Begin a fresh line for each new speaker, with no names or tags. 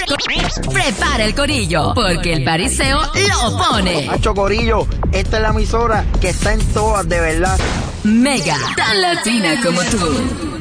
Prepara el corillo, porque el pariseo lo pone.
Hacho corillo, esta es la emisora que está en todas, de verdad.
Mega, tan latina como tú.